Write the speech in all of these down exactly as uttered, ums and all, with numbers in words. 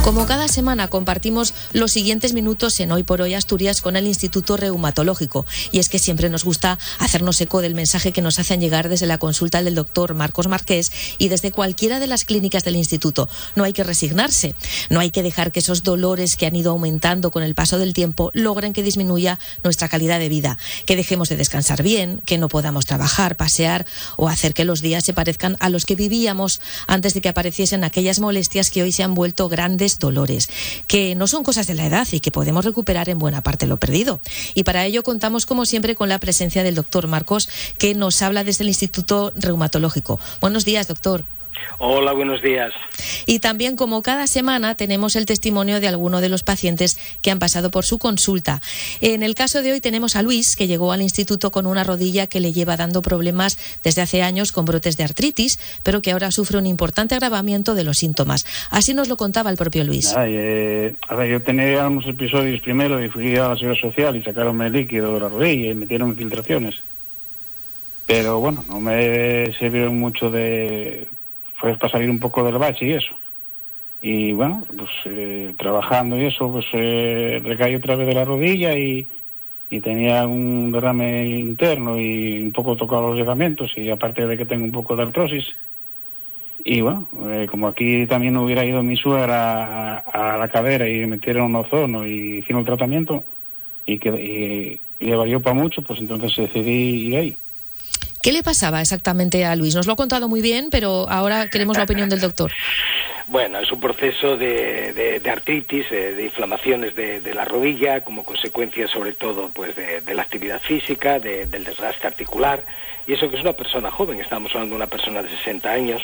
Como cada semana compartimos los siguientes minutos en Hoy por Hoy Asturias con el Instituto Reumatológico. Y es que siempre nos gusta hacernos eco del mensaje que nos hacen llegar desde la consulta del doctor Marcos Marqués y desde cualquiera de las clínicas del instituto. No hay que resignarse, no hay que dejar que esos dolores que han ido aumentando con el paso del tiempo logren que disminuya nuestra calidad de vida, que dejemos de descansar bien, que no podamos trabajar, pasear o hacer que los días se parezcan a los que vivíamos antes de que apareciesen aquellas molestias que hoy se han vuelto grandes dolores, que no son cosas de la edad y que podemos recuperar en buena parte lo perdido. Y para ello contamos, como siempre, con la presencia del doctor Marcos, que nos habla desde el Instituto Reumatológico. Buenos días, doctor. Hola, buenos días. Y también, como cada semana, tenemos el testimonio de alguno de los pacientes que han pasado por su consulta. En el caso de hoy tenemos a Luis, que llegó al instituto con una rodilla que le lleva dando problemas desde hace años con brotes de artritis, pero que ahora sufre un importante agravamiento de los síntomas. Así nos lo contaba el propio Luis. Ay, eh, a ver, yo tenía unos episodios primero y fui a la Seguridad Social y sacaronme el líquido de la rodilla y metieron infiltraciones. Pero bueno, no me sirvieron mucho de... pues para salir un poco del bache y eso. Y bueno, pues eh, trabajando y eso, pues eh, recaí otra vez de la rodilla y, y tenía un derrame interno y un poco tocado los ligamentos, y aparte de que tengo un poco de artrosis. Y bueno, eh, como aquí también hubiera ido mi suegra a, a la cadera y me metieron ozono y hicieron el tratamiento y que y, y le valió para mucho, pues entonces decidí ir ahí. ¿Qué le pasaba exactamente a Luis? Nos lo ha contado muy bien, pero ahora queremos la opinión del doctor. Bueno, es un proceso de, de, de artritis, de, de inflamaciones de, de la rodilla, como consecuencia sobre todo pues de, de la actividad física, de, del desgaste articular, y eso que es una persona joven, estamos hablando de una persona de sesenta años,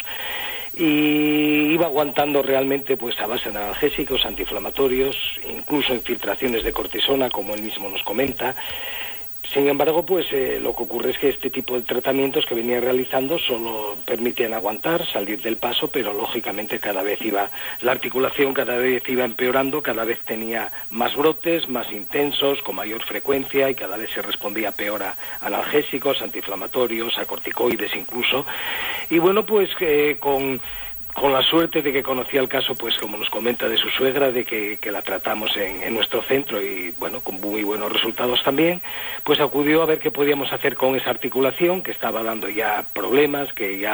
y iba aguantando realmente pues a base de analgésicos, antiinflamatorios, incluso infiltraciones de cortisona, como él mismo nos comenta. Sin embargo, pues eh, lo que ocurre es que este tipo de tratamientos que venía realizando solo permitían aguantar, salir del paso, pero lógicamente cada vez iba, la articulación cada vez iba empeorando, cada vez tenía más brotes, más intensos, con mayor frecuencia, y cada vez se respondía peor a analgésicos, antiinflamatorios, a corticoides incluso. Y bueno, pues eh, con... con la suerte de que conocía el caso, pues como nos comenta, de su suegra, de que, que la tratamos en, en nuestro centro y bueno, con muy buenos resultados también, pues acudió a ver qué podíamos hacer con esa articulación que estaba dando ya problemas, que ya